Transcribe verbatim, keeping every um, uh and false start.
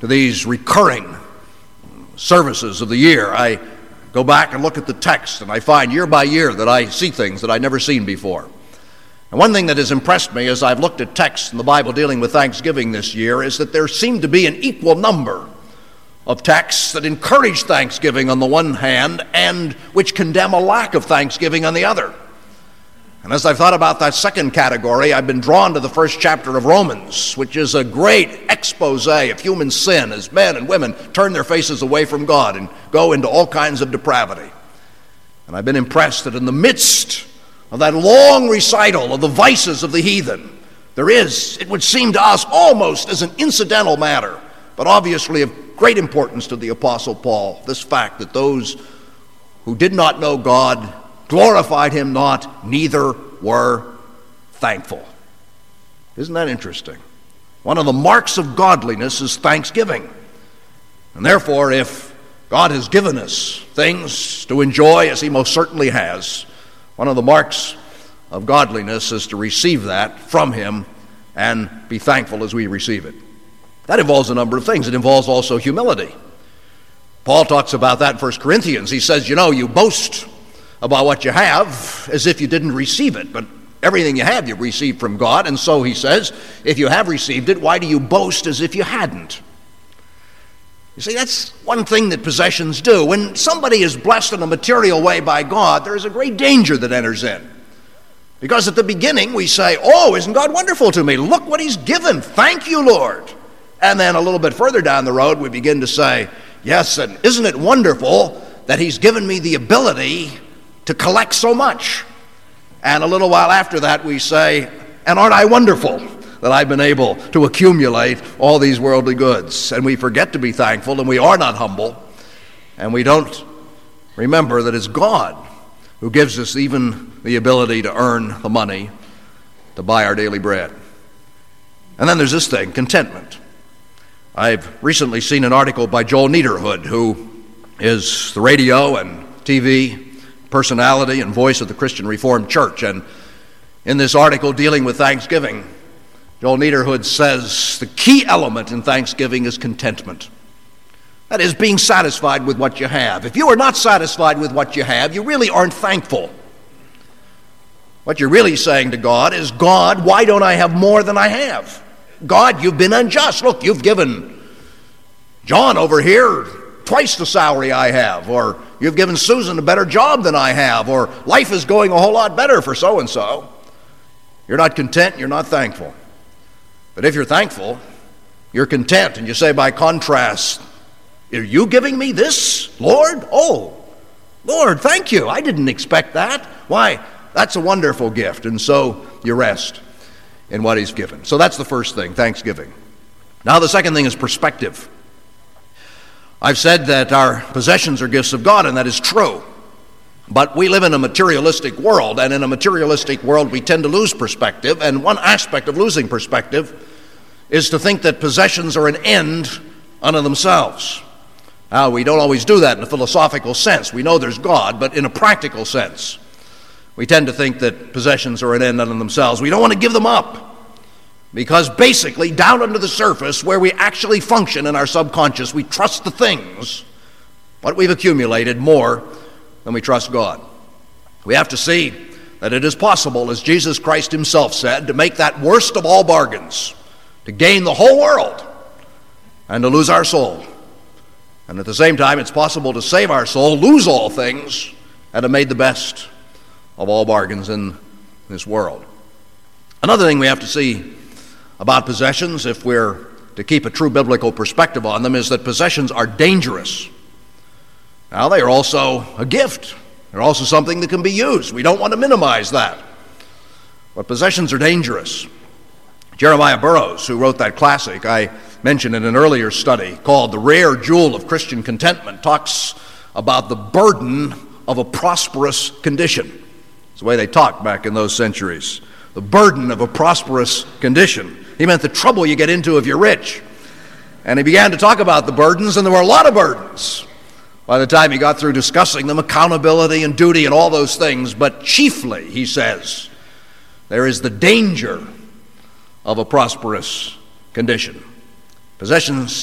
to these recurring services of the year, I go back and look at the text, and I find year by year that I see things that I'd never seen before. And one thing that has impressed me as I've looked at texts in the Bible dealing with Thanksgiving this year is that there seemed to be an equal number of texts that encourage Thanksgiving on the one hand and which condemn a lack of Thanksgiving on the other. And as I've thought about that second category, I've been drawn to the first chapter of Romans, which is a great expose of human sin as men and women turn their faces away from God and go into all kinds of depravity. And I've been impressed that in the midst of that long recital of the vices of the heathen, there is, it would seem to us, almost as an incidental matter, but obviously of great importance to the Apostle Paul, this fact that those who did not know God glorified him not, neither were thankful. Isn't that interesting? One of the marks of godliness is thanksgiving. And therefore, if God has given us things to enjoy, as he most certainly has, one of the marks of godliness is to receive that from him and be thankful as we receive it. That involves a number of things. It involves also humility. Paul talks about that in First Corinthians. He says, you know, you boast about what you have as if you didn't receive it, but everything you have you've received from God, and so he says, if you have received it, why do you boast as if you hadn't? You see, that's one thing that possessions do. When somebody is blessed in a material way by God, there is a great danger that enters in. Because at the beginning we say, oh, isn't God wonderful to me? Look what he's given. Thank you, Lord. And then a little bit further down the road we begin to say, yes, and isn't it wonderful that he's given me the ability to collect so much? And a little while after that we say, and aren't I wonderful that I've been able to accumulate all these worldly goods? And we forget to be thankful, and we are not humble, and we don't remember that it's God who gives us even the ability to earn the money to buy our daily bread. And then there's this thing, contentment. I've recently seen an article by Joel Niederhood, who is the radio and T V personality and voice of the Christian Reformed Church. And in this article dealing with Thanksgiving, Joel Niederhood says the key element in Thanksgiving is contentment. That is, being satisfied with what you have. If you are not satisfied with what you have, you really aren't thankful. What you're really saying to God is, God, why don't I have more than I have? God, you've been unjust. Look, you've given John over here twice the salary I have, or you've given Susan a better job than I have, or life is going a whole lot better for so-and-so. You're not content, you're not thankful. But if you're thankful, you're content, and you say by contrast, are you giving me this, Lord? Oh, Lord, thank you. I didn't expect that. Why? That's a wonderful gift, and so you rest in what he's given. So that's the first thing, thanksgiving. Now the second thing is perspective. I've said that our possessions are gifts of God, and that is true. But we live in a materialistic world, and in a materialistic world we tend to lose perspective, and one aspect of losing perspective is to think that possessions are an end unto themselves. Now, we don't always do that in a philosophical sense. We know there's God, but in a practical sense, we tend to think that possessions are an end unto themselves. We don't want to give them up. Because basically, down under the surface, where we actually function in our subconscious, we trust the things, what we've accumulated, more than we trust God. We have to see that it is possible, as Jesus Christ himself said, to make that worst of all bargains, to gain the whole world and to lose our soul. And at the same time, it's possible to save our soul, lose all things, and have made the best of all bargains in this world. Another thing we have to see about possessions, if we're to keep a true biblical perspective on them, is that possessions are dangerous. Now, they are also a gift. They're also something that can be used. We don't want to minimize that. But possessions are dangerous. Jeremiah Burroughs, who wrote that classic I mentioned in an earlier study called The Rare Jewel of Christian Contentment, talks about the burden of a prosperous condition. It's the way they talked back in those centuries. The burden of a prosperous condition. He meant the trouble you get into if you're rich. And he began to talk about the burdens, and there were a lot of burdens. By the time he got through discussing them, accountability and duty and all those things, but chiefly, he says, there is the danger of a prosperous condition. Possessions